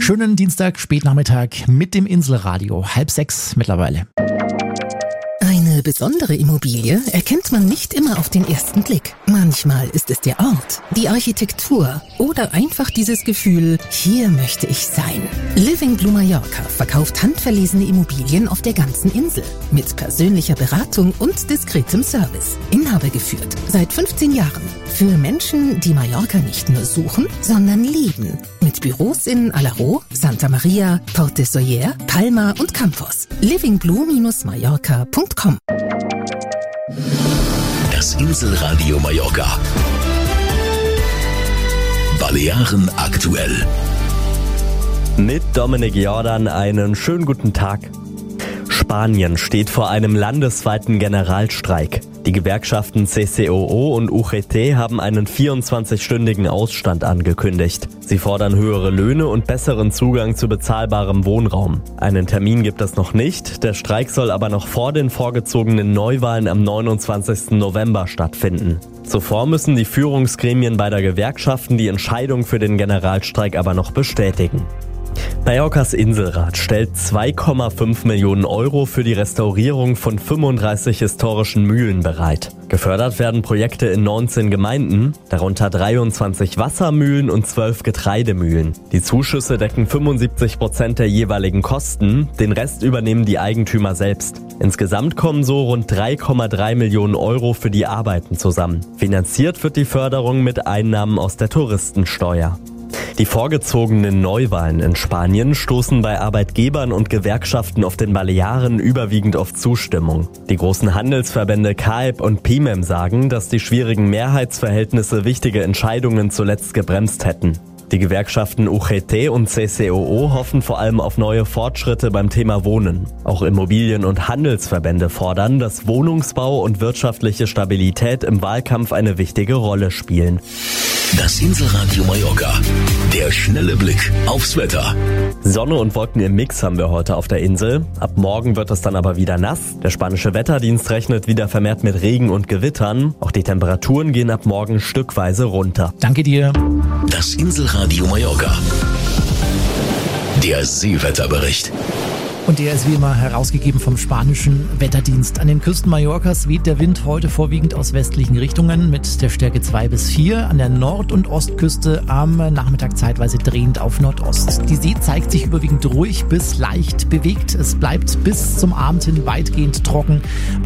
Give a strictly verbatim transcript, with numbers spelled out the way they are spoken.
Schönen Dienstag, Spätnachmittag mit dem Inselradio. Halb sechs mittlerweile. Eine besondere Immobilie erkennt man nicht immer auf den ersten Blick. Manchmal ist es der Ort, die Architektur oder einfach dieses Gefühl, hier möchte ich sein. Living Blue Mallorca verkauft handverlesene Immobilien auf der ganzen Insel. Mit persönlicher Beratung und diskretem Service. Inhaber geführt, seit fünfzehn Jahren. Für Menschen, die Mallorca nicht nur suchen, sondern lieben. Mit Büros in Alaró, Santa Maria, Port de Sóller, Palma und Campos. living blue mallorca punkt com. Das Inselradio Mallorca. Balearen aktuell. Mit Dominik Jordan einen schönen guten Tag. Spanien steht vor einem landesweiten Generalstreik. Die Gewerkschaften C C O O und U G T haben einen vierundzwanzigstündigen Ausstand angekündigt. Sie fordern höhere Löhne und besseren Zugang zu bezahlbarem Wohnraum. Einen Termin gibt es noch nicht, der Streik soll aber noch vor den vorgezogenen Neuwahlen am neunundzwanzigsten November stattfinden. Zuvor müssen die Führungsgremien beider Gewerkschaften die Entscheidung für den Generalstreik aber noch bestätigen. Mallorcas Inselrat stellt zwei Komma fünf Millionen Euro für die Restaurierung von fünfunddreißig historischen Mühlen bereit. Gefördert werden Projekte in neunzehn Gemeinden, darunter dreiundzwanzig Wassermühlen und zwölf Getreidemühlen. Die Zuschüsse decken fünfundsiebzig Prozent der jeweiligen Kosten, den Rest übernehmen die Eigentümer selbst. Insgesamt kommen so rund drei Komma drei Millionen Euro für die Arbeiten zusammen. Finanziert wird die Förderung mit Einnahmen aus der Touristensteuer. Die vorgezogenen Neuwahlen in Spanien stoßen bei Arbeitgebern und Gewerkschaften auf den Balearen überwiegend auf Zustimmung. Die großen Handelsverbände C A E P und P I M E M sagen, dass die schwierigen Mehrheitsverhältnisse wichtige Entscheidungen zuletzt gebremst hätten. Die Gewerkschaften U G T und C C O O hoffen vor allem auf neue Fortschritte beim Thema Wohnen. Auch Immobilien- und Handelsverbände fordern, dass Wohnungsbau und wirtschaftliche Stabilität im Wahlkampf eine wichtige Rolle spielen. Das Inselradio Mallorca. Der schnelle Blick aufs Wetter. Sonne und Wolken im Mix haben wir heute auf der Insel. Ab morgen wird es dann aber wieder nass. Der spanische Wetterdienst rechnet wieder vermehrt mit Regen und Gewittern. Auch die Temperaturen gehen ab morgen stückweise runter. Danke dir. Das Inselradio Mallorca. Der Seewetterbericht. Und der ist wie immer herausgegeben vom spanischen Wetterdienst. An den Küsten Mallorcas weht der Wind heute vorwiegend aus westlichen Richtungen mit der Stärke zwei bis vier. An der Nord- und Ostküste am Nachmittag zeitweise drehend auf Nordost. Die See zeigt sich überwiegend ruhig bis leicht bewegt. Es bleibt bis zum Abend hin weitgehend trocken.